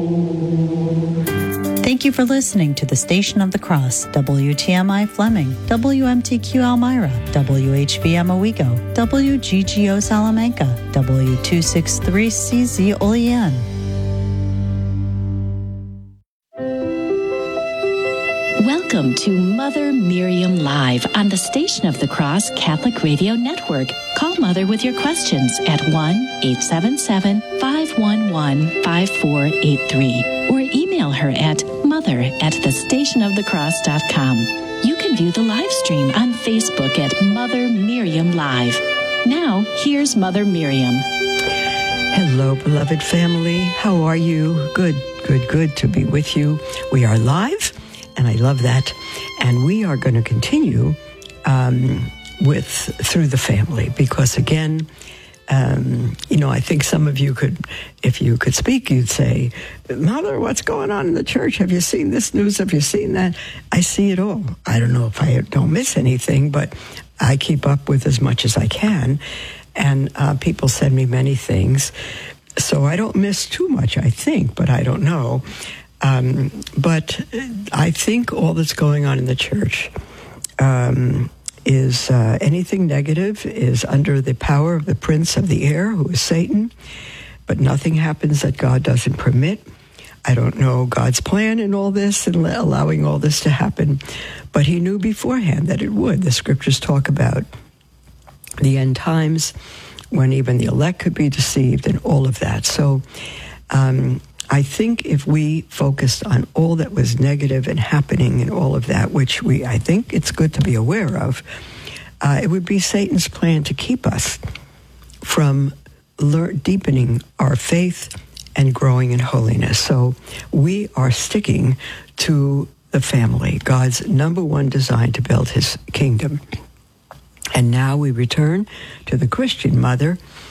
Thank you for listening to the Station of the Cross, WTMI Fleming, WMTQ Elmira, WHVM Owego, WGGO Salamanca, W263CZ Olean. Welcome to Mother Miriam Live on the Station of the Cross Catholic Radio Network. Call Mother with your questions at 1-877-511-5483 or email her at mother@thestationofthecross.com. You can view the live stream on Facebook at Mother Miriam Live. Now, here's Mother Miriam. Hello, beloved family. How are you? Good to be with you. We are live, and I love that. And we are going to continue through the family, because again, I think some of you could, if you could speak, you'd say, Mother, what's going on in the church? Have you seen this news? Have you seen that? I see it all. I don't know if I don't miss anything, but I keep up with as much as I can. And people send me many things. So I don't miss too much, I think, but I don't know. But I think all that's going on in the church is anything negative is under the power of the prince of the air, who is Satan. But nothing happens that God doesn't permit. I don't know God's plan in all this and allowing all this to happen, but he knew beforehand that it would. The scriptures talk about the end times when even the elect could be deceived and all of that. So I think if we focused on all that was negative and happening and all of that, which I think it's good to be aware of, it would be Satan's plan to keep us from deepening our faith and growing in holiness. So we are sticking to the family, God's number one design to build his kingdom. And now we return to the Christian mother